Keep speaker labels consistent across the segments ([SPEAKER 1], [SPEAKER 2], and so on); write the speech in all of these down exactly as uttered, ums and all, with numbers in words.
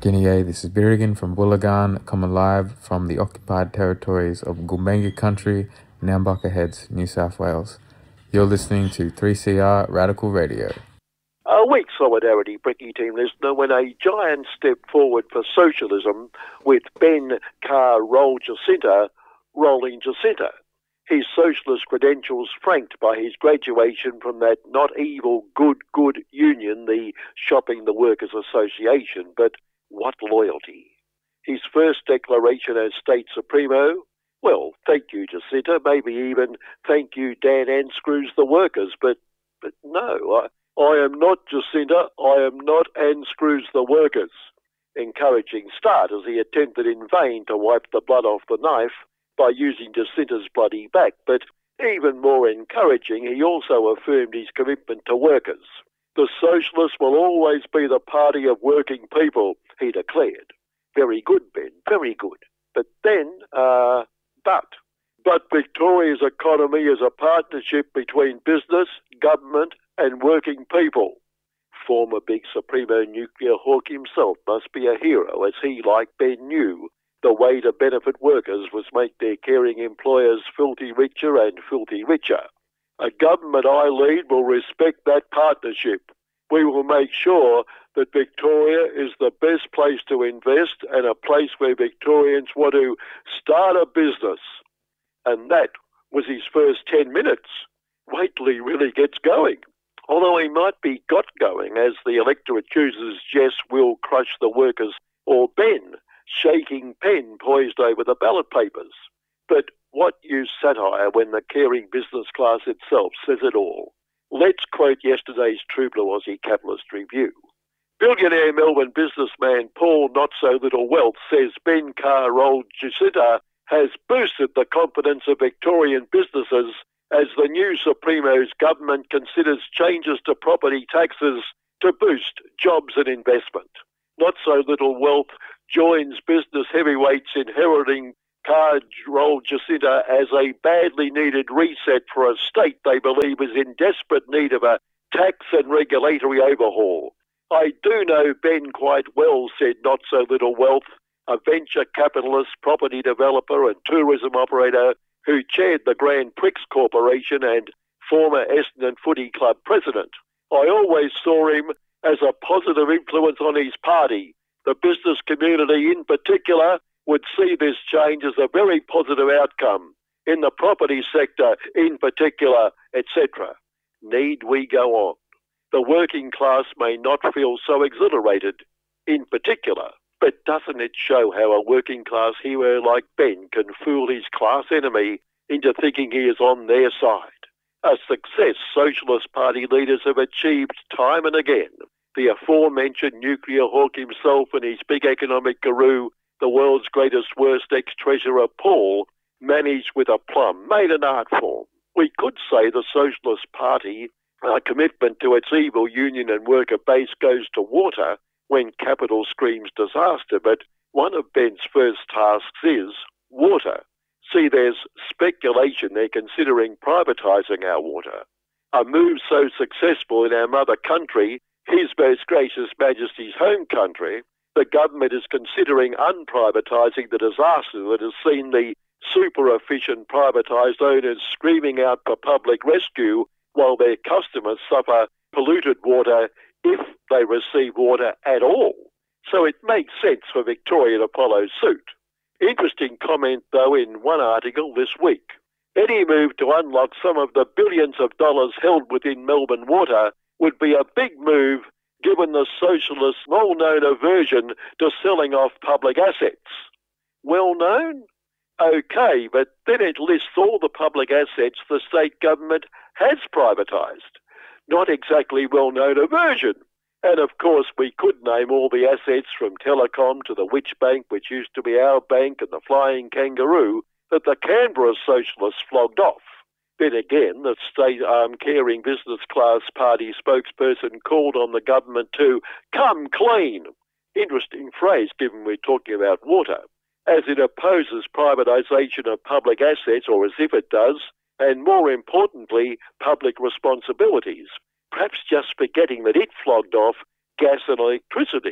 [SPEAKER 1] Guinea, this is Birigan from Woolagan, coming live from the occupied territories of Gumbaynggirr Country, Nambucca Heads, New South Wales. You're listening to three C R Radical Radio.
[SPEAKER 2] A weak solidarity, Bricky team listener, when a giant step forward for socialism with Ben Carr Roll Jacinta rolling Jacinta. His socialist credentials franked by his graduation from that not evil, good, good union, the Shopping the Workers Association, but what loyalty. His first declaration as State Supremo, well, thank you, Jacinta, maybe even thank you, Dan Anscrews the workers, but but no, I, I am not Jacinta, I am not Anscrews the workers. Encouraging start as he attempted in vain to wipe the blood off the knife by using Jacinta's bloody back, but even more encouraging, he also affirmed his commitment to workers. The Socialists will always be the party of working people, he declared. Very good, Ben, very good. But then, uh, but. But Victoria's economy is a partnership between business, government and working people. Former Big Supremo nuclear hawk himself must be a hero, as he, like Ben, knew the way to benefit workers was make their caring employers filthy richer and filthy richer. A government I lead will respect that partnership. We will make sure that Victoria is the best place to invest and a place where Victorians want to start a business. And that was his first ten minutes. Wait till he really gets going. Although he might be got going as the electorate chooses Jess will crush the workers or Ben, shaking pen poised over the ballot papers. But what use satire when the caring business class itself says it all? Let's quote yesterday's True Blue Aussie Capitalist Review. Billionaire Melbourne businessman Paul Not-So-Little Wealth says Ben Carr Roll Jacinta has boosted the confidence of Victorian businesses as the new Supremo's government considers changes to property taxes to boost jobs and investment. Not-So-Little Wealth joins business heavyweights inheriting Carr Roll Jacinta as a badly needed reset for a state they believe is in desperate need of a tax and regulatory overhaul. I do know Ben quite well, said Not-So-Little Wealth, a venture capitalist, property developer and tourism operator who chaired the Grand Prix Corporation and former Essendon Footy Club president. I always saw him as a positive influence on his party. The business community in particular would see this change as a very positive outcome, in the property sector in particular, et cetera. Need we go on? The working class may not feel so exhilarated, in particular, but doesn't it show how a working class hero like Ben can fool his class enemy into thinking he is on their side? A success Socialist Party leaders have achieved time and again. The aforementioned nuclear hawk himself and his big economic guru, the world's greatest worst ex-treasurer Paul, managed with aplomb, made an art form. We could say the Socialist Party, a commitment to its evil union and worker base goes to water when capital screams disaster, but one of Ben's first tasks is water. See, there's speculation they're considering privatising our water. A move so successful in our mother country, His Most Gracious Majesty's home country, the government is considering unprivatising the disaster that has seen the super-efficient privatised owners screaming out for public rescue while their customers suffer polluted water if they receive water at all. So it makes sense for Victoria to follow suit. Interesting comment, though, in one article this week. Any move to unlock some of the billions of dollars held within Melbourne Water would be a big move given the Socialists' well-known aversion to selling off public assets. Well-known? Okay, but then it lists all the public assets the state government has privatised. Not exactly well-known aversion. And of course we could name all the assets from Telecom to the Witch Bank, which used to be our bank, and the Flying Kangaroo that the Canberra Socialists flogged off. Then again, the state-armed caring business class party spokesperson called on the government to come clean. Interesting phrase given we're talking about water, as it opposes privatisation of public assets, or as if it does, and more importantly, public responsibilities, perhaps just forgetting that it flogged off gas and electricity.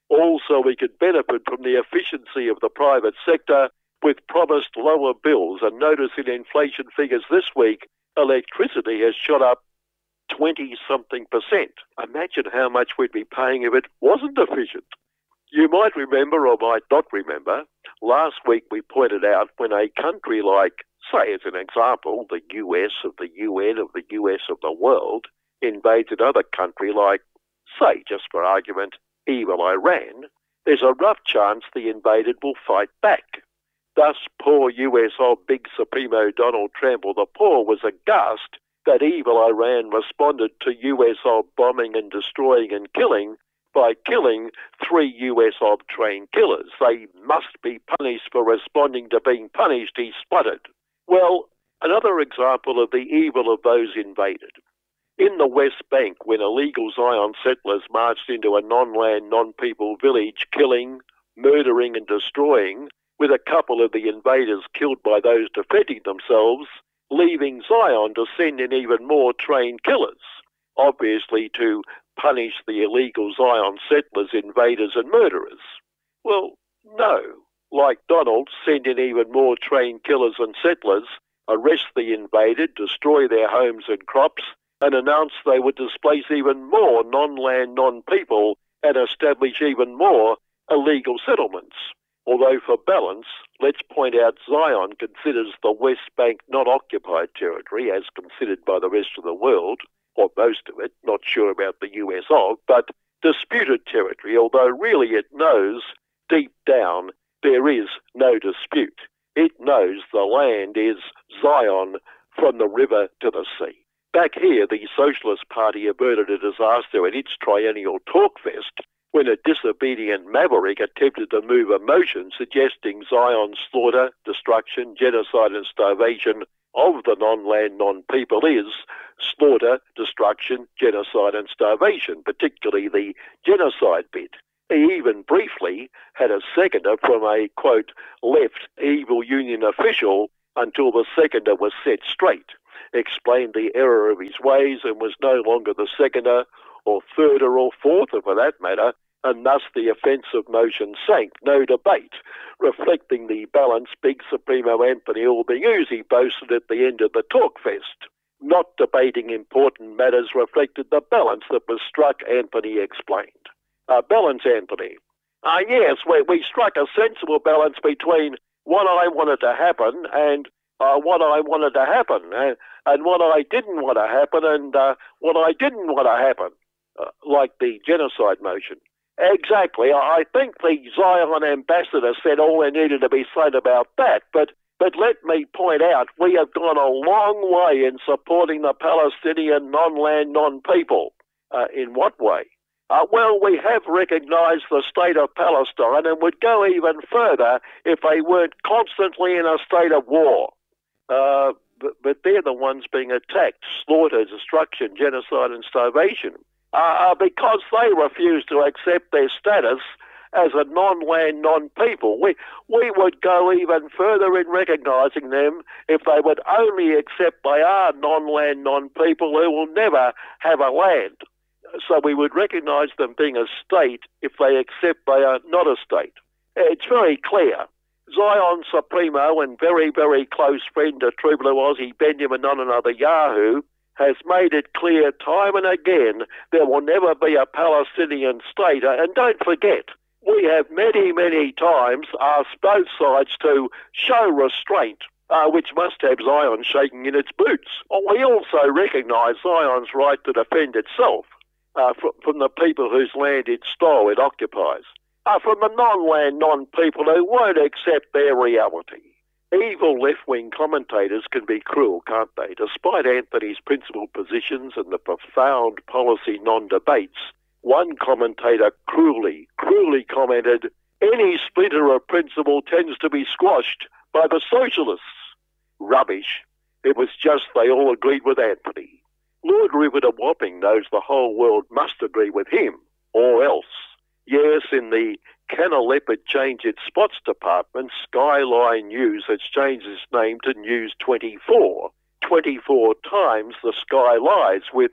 [SPEAKER 2] Also, we could benefit from the efficiency of the private sector with promised lower bills. And notice in inflation figures this week, electricity has shot up twenty-something percent. Imagine how much we'd be paying if it wasn't efficient. You might remember or might not remember, last week we pointed out when a country like, say as an example, the U S of the U N of the U S of the world, invades another country like, say, just for argument, evil Iran, there's a rough chance the invaded will fight back. Thus, poor U S of Big Supremo Donald Trump, or the poor, was aghast that evil Iran responded to U S of bombing and destroying and killing by killing three U S of trained killers. They must be punished for responding to being punished, he spluttered. Well, another example of the evil of those invaded. In the West Bank, when illegal Zion settlers marched into a non-land, non-people village, killing, murdering and destroying, with a couple of the invaders killed by those defending themselves, leaving Zion to send in even more trained killers, obviously to punish the illegal Zion settlers, invaders and murderers. Well, no. Like Donald, send in even more trained killers and settlers, arrest the invaded, destroy their homes and crops, and announce they would displace even more non-land, non-people and establish even more illegal settlements. Although for balance, let's point out Zion considers the West Bank not occupied territory as considered by the rest of the world, or most of it, not sure about the U S of, but disputed territory, although really it knows deep down there is no dispute. It knows the land is Zion from the river to the sea. Back here, the Socialist Party averted a disaster at its triennial talkfest when a disobedient maverick attempted to move a motion suggesting Zion's slaughter, destruction, genocide and starvation of the non-land, non-people is slaughter, destruction, genocide and starvation, particularly the genocide bit. He even briefly had a seconder from a, quote, left evil union official until the seconder was set straight, explained the error of his ways and was no longer the seconder or thirder or fourther for that matter, and thus the offensive motion sank, no debate, reflecting the balance Big Supremo Anthony Albanese boasted at the end of the talkfest. Not debating important matters reflected the balance that was struck, Anthony explained. Uh, balance, Anthony. Uh, yes, we, we struck a sensible balance between what I wanted to happen and uh, what I wanted to happen, uh, and what I didn't want to happen and uh, what I didn't want to happen, uh, like the genocide motion. Exactly. I think the Zion ambassador said all there needed to be said about that, but but let me point out, we have gone a long way in supporting the Palestinian non-land, non-people. Uh, in what way? Uh, well, we have recognised the state of Palestine and would go even further if they weren't constantly in a state of war. Uh, but, but they're the ones being attacked, slaughtered, destruction, genocide and starvation, uh, because they refuse to accept their status as a non-land, non-people. We, we would go even further in recognising them if they would only accept they are non-land, non-people who will never have a land. So we would recognise them being a state if they accept they are not a state. It's very clear. Zion Supremo and very, very close friend to True Blue Aussie Benjamin on another Yahoo has made it clear time and again there will never be a Palestinian state. And don't forget, we have many, many times asked both sides to show restraint, uh, which must have Zion shaking in its boots. We also recognise Zion's right to defend itself uh, from, from the people whose land it stole, it occupies, uh, from the non-land, non-people who won't accept their reality. Evil left-wing commentators can be cruel, can't they? Despite Anthony's principled positions and the profound policy non-debates, one commentator cruelly, cruelly commented, any splinter of principle tends to be squashed by the socialists. Rubbish. It was just they all agreed with Anthony. Lord Riveter Wapping knows the whole world must agree with him, or else. Yes, in the Can a Leopard Change Its Spots department, Skyline News has changed its name to News twenty-four. twenty-four times the sky lies with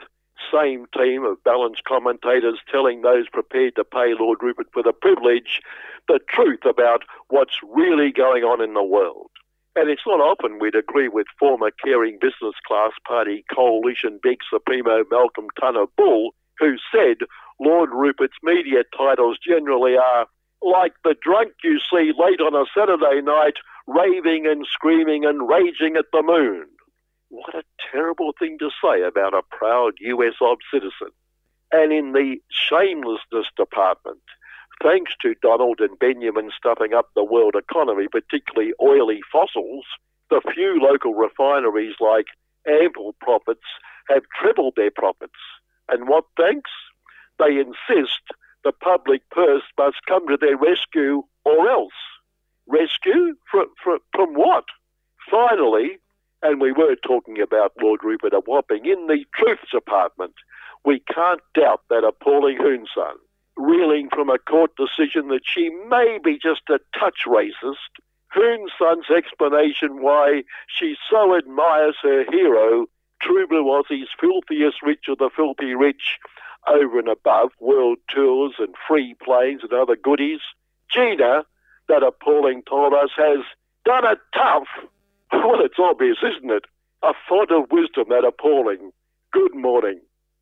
[SPEAKER 2] same team of balanced commentators telling those prepared to pay Lord Rupert for the privilege the truth about what's really going on in the world. And it's not often we'd agree with former caring business class party coalition big supremo Malcolm Turnbull, who said Lord Rupert's media titles generally are like the drunk you see late on a Saturday night raving and screaming and raging at the moon. What a terrible thing to say about a proud U S of citizen. And in the shamelessness department, thanks to Donald and Benjamin stuffing up the world economy, particularly oily fossils, the few local refineries like Ample Profits have trebled their profits. And what thanks? They insist the public purse must come to their rescue or else. Rescue? From, from, from what? Finally, and we were talking about Lord Rupert a whopping, in the truth department, we can't doubt that appalling Hoon Sun, reeling from a court decision that she may be just a touch racist, Hoon Sun's explanation why she so admires her hero, True Blue Aussie's filthiest rich of the filthy rich, over and above world tours and free planes and other goodies. Gina, that appalling told us, has done it tough. Well, it's obvious, isn't it? A font of wisdom, that appalling. Good morning.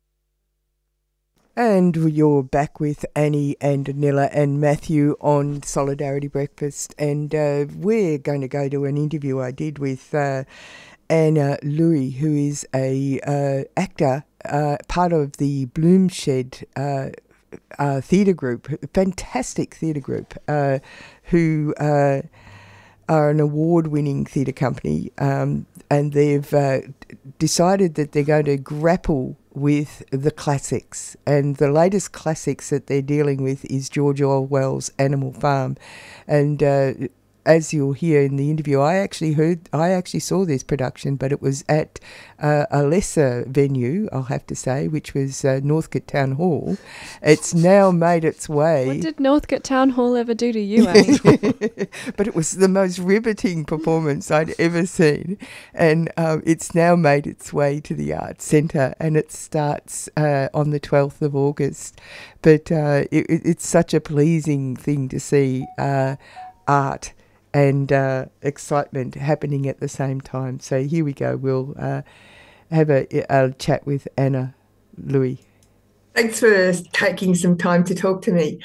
[SPEAKER 3] And you're back with Annie and Nilla and Matthew on Solidarity Breakfast. And uh, we're going to go to an interview I did with uh, Anna Louie, who is a uh, actor, uh, part of the Bloomshed uh, uh, theatre group, fantastic theatre group, uh, who uh, are an award-winning theatre company. Um, and they've uh, decided that they're going to grapple with the classics, and the latest classics that they're dealing with is George Orwell's Animal Farm. And uh, as you'll hear in the interview, I actually heard, I actually saw this production, but it was at uh, a lesser venue, I'll have to say, which was uh, Northcote Town Hall. It's now made its way.
[SPEAKER 4] What did Northcote Town Hall ever do to you, Annie?
[SPEAKER 3] But it was the most riveting performance I'd ever seen. And um, it's now made its way to the Arts Centre, and it starts uh, on the twelfth of August. But uh, it, it's such a pleasing thing to see uh, art and uh, excitement happening at the same time. So here we go. We'll uh, have a, a chat with Anna Louie.
[SPEAKER 5] Thanks for taking some time to talk to me.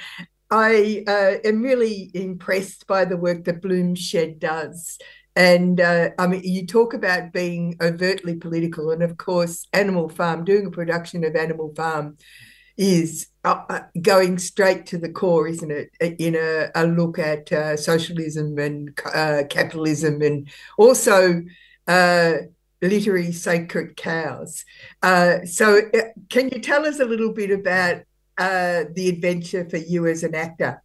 [SPEAKER 5] I uh, am really impressed by the work that Bloomshed does. And uh, I mean, you talk about being overtly political, and of course, Animal Farm, doing a production of Animal Farm is uh, going straight to the core, isn't it? In a, a look at uh, socialism and uh, capitalism, and also uh, literary sacred cows. Uh, so uh, can you tell us a little bit about uh, the adventure for you as an actor?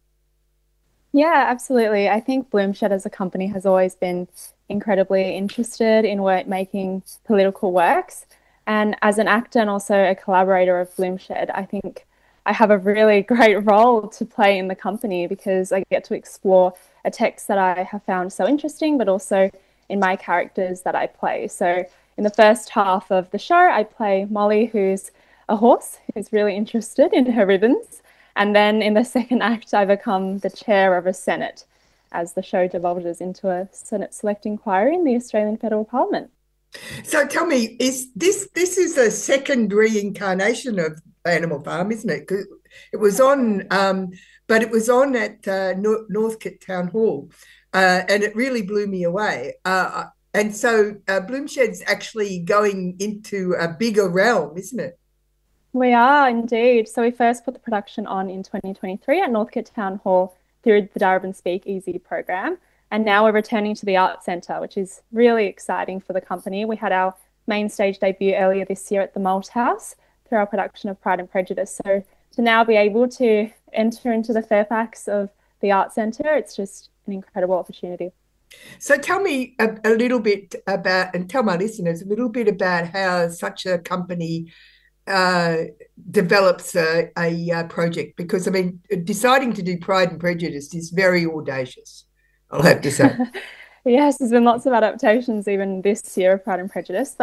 [SPEAKER 4] Yeah, absolutely. I think Bloomshed as a company has always been incredibly interested in work, making political works. And as an actor and also a collaborator of Bloomshed, I think I have a really great role to play in the company, because I get to explore a text that I have found so interesting, but also in my characters that I play. So in the first half of the show, I play Molly, who's a horse who's really interested in her ribbons. And then in the second act, I become the chair of a Senate, as the show divulges into a Senate select inquiry in the Australian Federal Parliament.
[SPEAKER 5] So tell me, is this this is a second reincarnation of Animal Farm, isn't it? It was on, um, but it was on at uh, North, Northcote Town Hall, uh, and it really blew me away. Uh, and so uh, Bloomshed's actually going into a bigger realm, isn't it?
[SPEAKER 4] We are indeed. So we first put the production on in twenty twenty-three at Northcote Town Hall through the Darebin Speak Easy program. And now we're returning to the Arts Centre, which is really exciting for the company. We had our main stage debut earlier this year at the Malthouse through our production of Pride and Prejudice. So to now be able to enter into the Fairfax of the Arts Centre, it's just an incredible opportunity.
[SPEAKER 5] So tell me a, a little bit about, and tell my listeners a little bit about how such a company uh, develops a, a, a project, because, I mean, deciding to do Pride and Prejudice is very audacious, I'll have to say.
[SPEAKER 4] Yes, there's been lots of adaptations even this year of Pride and Prejudice, but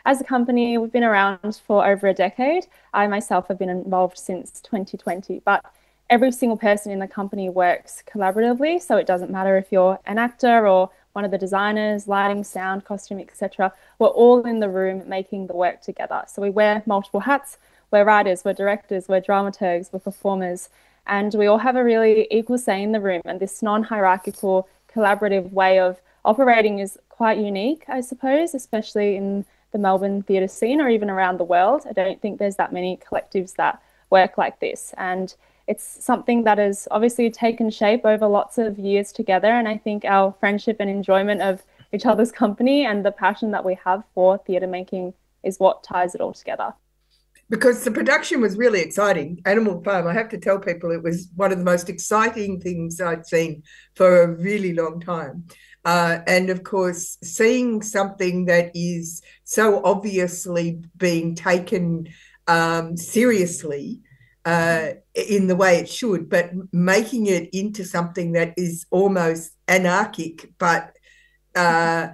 [SPEAKER 4] as a company, we've been around for over a decade. I myself have been involved since twenty twenty, but every single person in the company works collaboratively. So it doesn't matter if you're an actor or one of the designers, lighting, sound, costume, et cetera. We're all in the room making the work together. So we wear multiple hats. We're writers, we're directors, we're dramaturgs, we're performers, and we all have a really equal say in the room. And this non-hierarchical, collaborative way of operating is quite unique, I suppose, especially in the Melbourne theatre scene or even around the world. I don't think there's that many collectives that work like this. And it's something that has obviously taken shape over lots of years together. And I think our friendship and enjoyment of each other's company and the passion that we have for theatre making is what ties it all together.
[SPEAKER 5] Because the production was really exciting. Animal Farm, I have to tell people, it was one of the most exciting things I'd seen for a really long time. Uh, and of course, seeing something that is so obviously being taken um, seriously uh, in the way it should, but making it into something that is almost anarchic, but uh,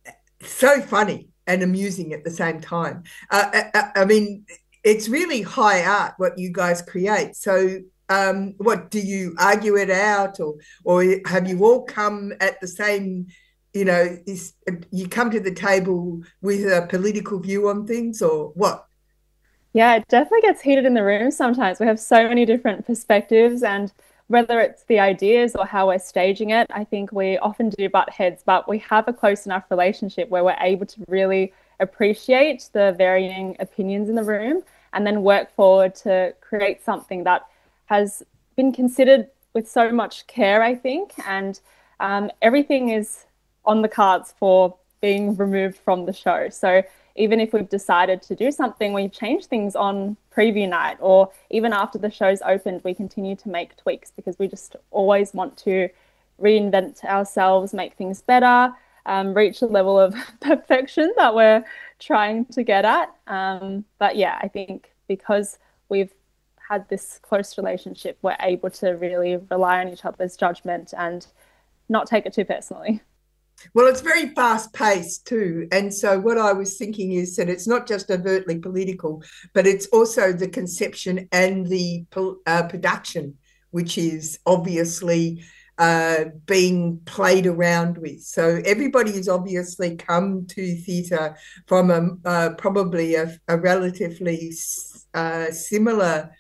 [SPEAKER 5] so funny and amusing at the same time. Uh, I, I mean, it's really high art what you guys create. So um, what, do you argue it out, or or have you all come at the same, you know, is, you come to the table with a political view on things, or what?
[SPEAKER 4] Yeah, it definitely gets heated in the room sometimes. We have so many different perspectives, and whether it's the ideas or how we're staging it, I think we often do butt heads, but we have a close enough relationship where we're able to really appreciate the varying opinions in the room and then work forward to create something that has been considered with so much care, I think. And um, everything is on the cards for being removed from the show. So even if we've decided to do something, we change things on preview night, or even after the show's opened, we continue to make tweaks because we just always want to reinvent ourselves, make things better, um, reach a level of perfection that we're trying to get at. Um, but yeah, I think because we've had this close relationship, we're able to really rely on each other's judgment and not take it too personally.
[SPEAKER 5] Well, it's very fast-paced too. And so what I was thinking is that it's not just overtly political, but it's also the conception and the uh, production, which is obviously uh, being played around with. So everybody has obviously come to theatre from a, uh, probably a, a relatively uh, similar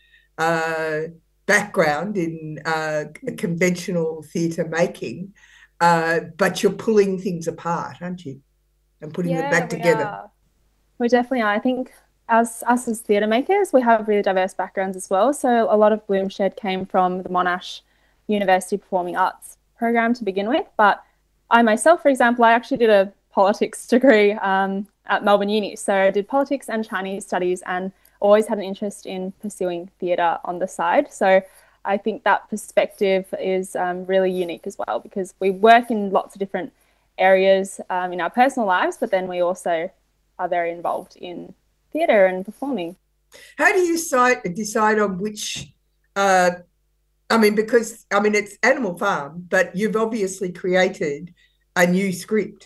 [SPEAKER 5] uh, background in uh, conventional theatre making. Uh, but you're pulling things apart, aren't you? And putting
[SPEAKER 4] yeah,
[SPEAKER 5] it back
[SPEAKER 4] we
[SPEAKER 5] together.
[SPEAKER 4] Are. We definitely are. I think as us as theatre makers, we have really diverse backgrounds as well. So a lot of Bloomshed came from the Monash University Performing Arts program to begin with. But I myself, for example, I actually did a politics degree um, at Melbourne Uni. So I did politics and Chinese studies and always had an interest in pursuing theatre on the side. So I think that perspective is um, really unique as well, because we work in lots of different areas um, in our personal lives, but then we also are very involved in theatre and performing.
[SPEAKER 5] How do you decide, decide on which, uh, I mean, because, I mean, it's Animal Farm, but you've obviously created a new script.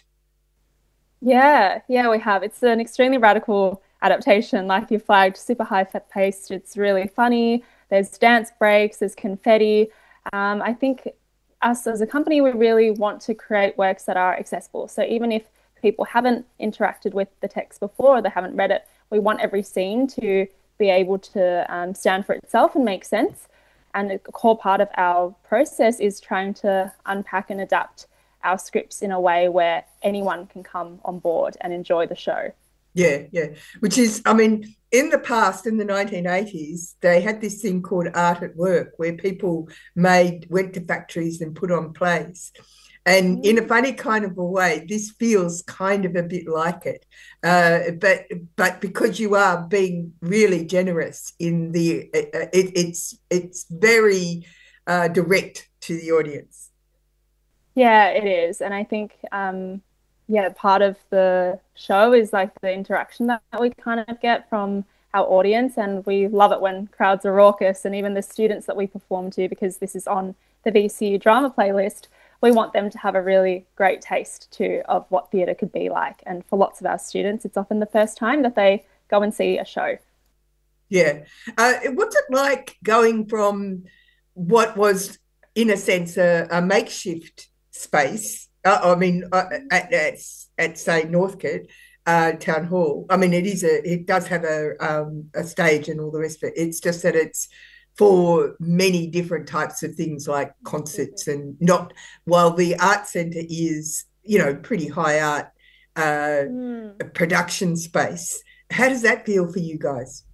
[SPEAKER 4] Yeah, yeah, we have. It's an extremely radical adaptation, like you flagged, super high paced. It's really funny. There's dance breaks, there's confetti. Um, I think us as a company, we really want to create works that are accessible. So even if people haven't interacted with the text before or they haven't read it, we want every scene to be able to um, stand for itself and make sense. And a core part of our process is trying to unpack and adapt our scripts in a way where anyone can come on board and enjoy the show.
[SPEAKER 5] Yeah, yeah. Which is, I mean, in the past, in the nineteen eighties, they had this thing called art at work, where people made, went to factories and put on plays. And mm. in a funny kind of a way, this feels kind of a bit like it. Uh, but but because you are being really generous in the, it, it, it's it's very uh, direct to the audience.
[SPEAKER 4] Yeah, it is. And I think, um, yeah, part of the show is like the interaction that we kind of get from our audience. And we love it when crowds are raucous, and even the students that we perform to, because this is on the V C U drama playlist, we want them to have a really great taste too of what theatre could be like. And for lots of our students, it's often the first time that they go and see a show.
[SPEAKER 5] Yeah. Uh, what's it like going from what was, in a sense, a, a makeshift space, uh, I mean, uh, at, at, at, say, Northcote uh, Town Hall? I mean, it is a, it does have a, um, a stage and all the rest of it. It's just that it's for many different types of things like concerts and not, while the art centre is, you know, pretty high art uh, mm. production space. How does that feel for you guys?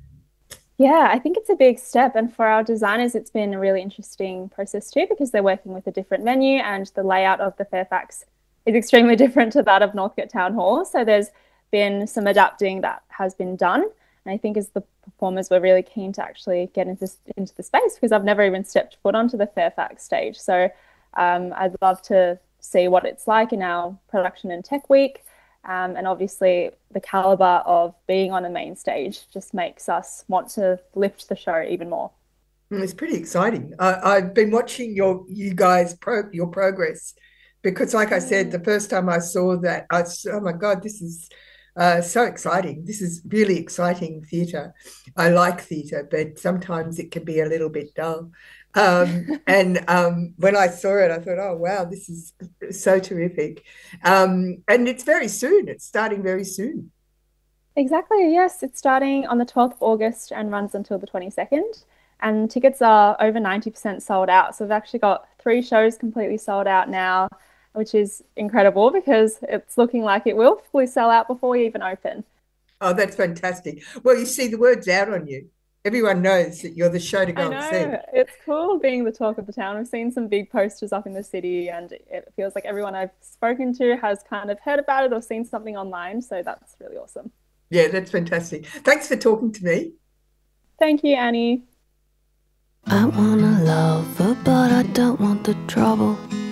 [SPEAKER 4] Yeah, I think it's a big step. And for our designers, it's been a really interesting process too, because they're working with a different venue and the layout of the Fairfax is extremely different to that of Northcote Town Hall. So there's been some adapting that has been done. And I think as the performers, we're really keen to actually get into, into the space, because I've never even stepped foot onto the Fairfax stage. So um, I'd love to see what it's like in our production and tech week. Um, and obviously the calibre of being on a main stage just makes us want to lift the show even more.
[SPEAKER 5] It's pretty exciting. I, I've been watching your you guys pro, your progress, because, like I said, the first time I saw that, I said, oh my God, this is uh, so exciting. This is really exciting theatre. I like theatre, but sometimes it can be a little bit dull. Um, and um, when I saw it, I thought, oh, wow, this is so terrific. Um, and it's very soon. It's starting very soon.
[SPEAKER 4] Exactly, yes. It's starting on the twelfth of August and runs until the twenty-second. And tickets are over ninety percent sold out. So we've actually got three shows completely sold out now, which is incredible, because it's looking like it will fully sell out before we even open.
[SPEAKER 5] Oh, that's fantastic. Well, you see, the word's out on you. Everyone knows that you're the show to go
[SPEAKER 4] I know.
[SPEAKER 5] and see.
[SPEAKER 4] It's cool being the talk of the town. We've seen some big posters up in the city, and it feels like everyone I've spoken to has kind of heard about it or seen something online. So that's really awesome.
[SPEAKER 5] Yeah, that's fantastic. Thanks for talking to me.
[SPEAKER 4] Thank you, Annie.
[SPEAKER 6] I wanna love her, but I don't want the trouble.